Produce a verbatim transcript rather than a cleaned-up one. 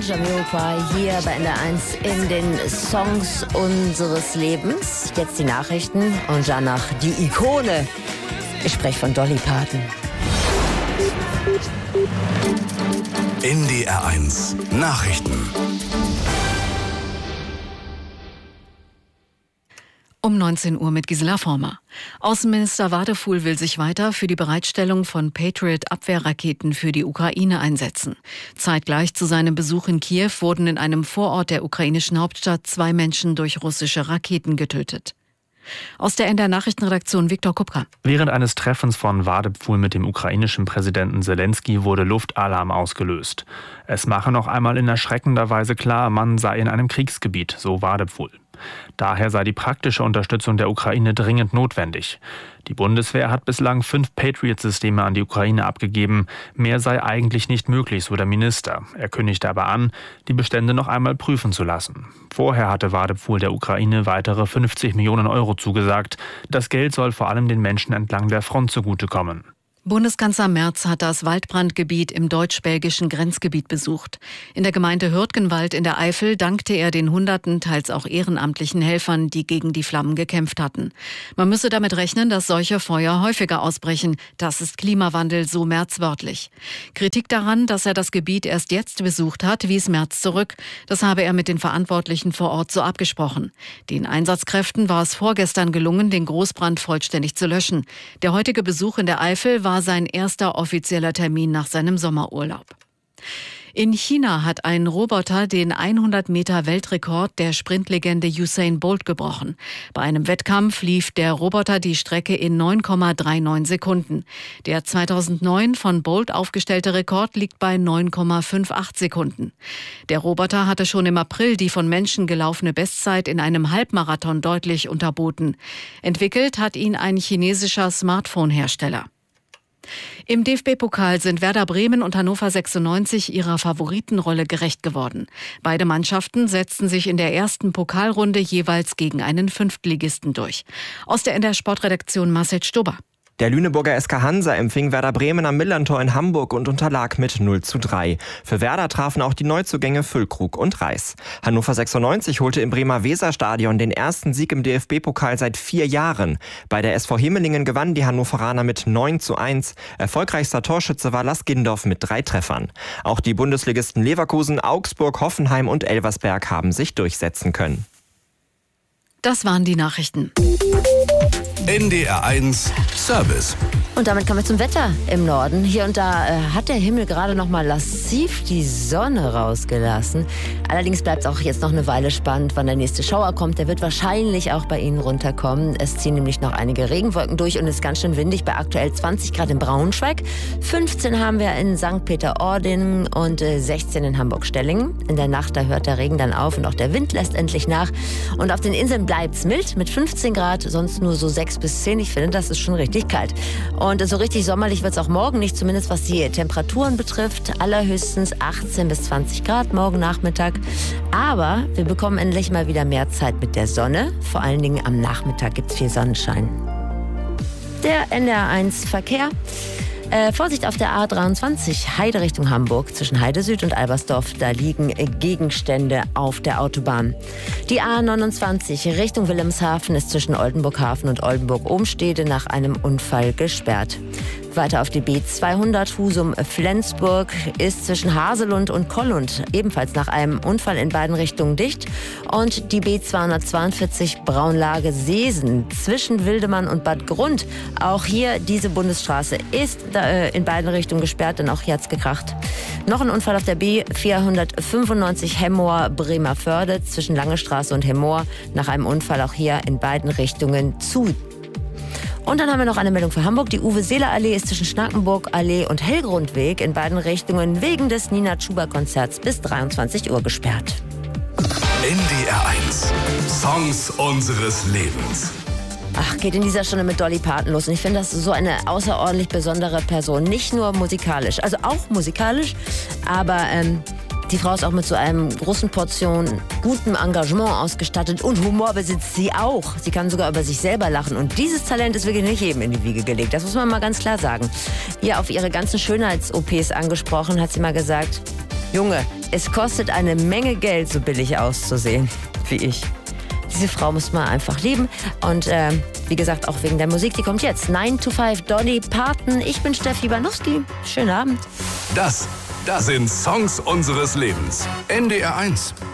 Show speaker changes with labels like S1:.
S1: Jamiroquai hier bei N D R eins in den Songs unseres Lebens. Jetzt die Nachrichten und danach die Ikone. Ich spreche von Dolly Parton.
S2: N D R eins Nachrichten.
S3: Um neunzehn Uhr mit Gisela Former. Außenminister Wadefuhl will sich weiter für die Bereitstellung von Patriot-Abwehrraketen für die Ukraine einsetzen. Zeitgleich zu seinem Besuch in Kiew wurden in einem Vorort der ukrainischen Hauptstadt zwei Menschen durch russische Raketen getötet. Aus der N D R Nachrichtenredaktion Viktor Kupka.
S4: Während eines Treffens von Wadefuhl mit dem ukrainischen Präsidenten Zelensky wurde Luftalarm ausgelöst. Es mache noch einmal in erschreckender Weise klar, man sei in einem Kriegsgebiet, so Wadefuhl. Daher sei die praktische Unterstützung der Ukraine dringend notwendig. Die Bundeswehr hat bislang fünf Patriot-Systeme an die Ukraine abgegeben. Mehr sei eigentlich nicht möglich, so der Minister. Er kündigte aber an, die Bestände noch einmal prüfen zu lassen. Vorher hatte Wadefuhl der Ukraine weitere fünfzig Millionen Euro zugesagt. Das Geld soll vor allem den Menschen entlang der Front zugutekommen.
S3: Bundeskanzler Merz hat das Waldbrandgebiet im deutsch-belgischen Grenzgebiet besucht. In der Gemeinde Hürtgenwald in der Eifel dankte er den hunderten, teils auch ehrenamtlichen Helfern, die gegen die Flammen gekämpft hatten. Man müsse damit rechnen, dass solche Feuer häufiger ausbrechen. Das ist Klimawandel, so Merz wörtlich. Kritik daran, dass er das Gebiet erst jetzt besucht hat, wies Merz zurück. Das habe er mit den Verantwortlichen vor Ort so abgesprochen. Den Einsatzkräften war es vorgestern gelungen, den Großbrand vollständig zu löschen. Der heutige Besuch in der Eifel war war sein erster offizieller Termin nach seinem Sommerurlaub. In China hat ein Roboter den hundert Meter Weltrekord der Sprintlegende Usain Bolt gebrochen. Bei einem Wettkampf lief der Roboter die Strecke in neun Komma neununddreißig Sekunden. Der zweitausendneun von Bolt aufgestellte Rekord liegt bei neun Komma achtundfünfzig Sekunden. Der Roboter hatte schon im April die von Menschen gelaufene Bestzeit in einem Halbmarathon deutlich unterboten. Entwickelt hat ihn ein chinesischer Smartphone-Hersteller. Im D F B-Pokal sind Werder Bremen und Hannover sechsundneunzig ihrer Favoritenrolle gerecht geworden. Beide Mannschaften setzten sich in der ersten Pokalrunde jeweils gegen einen Fünftligisten durch. Aus der N D R Sportredaktion Marcel Stober.
S5: Der Lüneburger S K Hansa empfing Werder Bremen am Millerntor in Hamburg und unterlag mit null zu drei. Für Werder trafen auch die Neuzugänge Füllkrug und Reis. Hannover sechsundneunzig holte im Bremer Weserstadion den ersten Sieg im D F B-Pokal seit vier Jahren. Bei der S V Himmelingen gewannen die Hannoveraner mit neun zu eins. Erfolgreichster Torschütze war Lars Gindorf mit drei Treffern. Auch die Bundesligisten Leverkusen, Augsburg, Hoffenheim und Elversberg haben sich durchsetzen können.
S3: Das waren die Nachrichten.
S2: N D R eins Service.
S1: Und damit kommen wir zum Wetter im Norden. Hier und da äh, hat der Himmel gerade noch mal lassiv die Sonne rausgelassen. Allerdings bleibt es auch jetzt noch eine Weile spannend, wann der nächste Schauer kommt. Der wird wahrscheinlich auch bei Ihnen runterkommen. Es ziehen nämlich noch einige Regenwolken durch und es ist ganz schön windig bei aktuell zwanzig Grad in Braunschweig. fünfzehn haben wir in Sankt Peter-Ording und äh, sechzehn in Hamburg-Stellingen. In der Nacht, da hört der Regen dann auf und auch der Wind lässt endlich nach. Und auf den Inseln bleibt es mild mit fünfzehn Grad, sonst nur so sechs bis zehn. Ich finde, das ist schon richtig kalt. Und so richtig sommerlich wird es auch morgen nicht, zumindest was die Temperaturen betrifft. Allerhöchstens achtzehn bis zwanzig Grad morgen Nachmittag. Aber wir bekommen endlich mal wieder mehr Zeit mit der Sonne. Vor allen Dingen am Nachmittag gibt es viel Sonnenschein. Der N D R eins Verkehr. Äh, Vorsicht auf der A dreiundzwanzig, Heide Richtung Hamburg, zwischen Heide Süd und Albersdorf, da liegen Gegenstände auf der Autobahn. Die A neunundzwanzig Richtung Wilhelmshaven ist zwischen Oldenburghafen und Oldenburg-Ohnstede nach einem Unfall gesperrt. Weiter auf die B zweihundert Husum-Flensburg ist zwischen Haselund und Kollund ebenfalls nach einem Unfall in beiden Richtungen dicht. Und die B zweihundertzweiundvierzig Braunlage Seesen zwischen Wildemann und Bad Grund. Auch hier diese Bundesstraße ist äh, in beiden Richtungen gesperrt, denn auch hier hat's gekracht. Noch ein Unfall auf der B vierhundertfünfundneunzig Hemmoor-Bremerförde zwischen Lange Straße und Hemmoor. Nach einem Unfall auch hier in beiden Richtungen zu. Und dann haben wir noch eine Meldung für Hamburg. Die Uwe-Seeler-Allee ist zwischen Schnackenburg-Allee und Hellgrundweg in beiden Richtungen wegen des Nina-Chuba-Konzerts bis dreiundzwanzig Uhr gesperrt.
S2: N D R eins Songs unseres Lebens.
S1: Ach, geht in dieser Stunde mit Dolly Parton los. Und ich finde, das ist so eine außerordentlich besondere Person. Nicht nur musikalisch, also auch musikalisch, aber ähm, die Frau ist auch mit so einem großen Portion gutem Engagement ausgestattet und Humor besitzt sie auch. Sie kann sogar über sich selber lachen und dieses Talent ist wirklich nicht jedem in die Wiege gelegt. Das muss man mal ganz klar sagen. Ja, auf ihre ganzen Schönheits-O Ps angesprochen, hat sie mal gesagt, Junge, es kostet eine Menge Geld, so billig auszusehen wie ich. Diese Frau muss man einfach lieben. Und äh, wie gesagt, auch wegen der Musik, die kommt jetzt. nine to five, Dolly Parton. Ich bin Steffi Banowski. Schönen Abend.
S2: Das, das sind Songs unseres Lebens. N D R eins.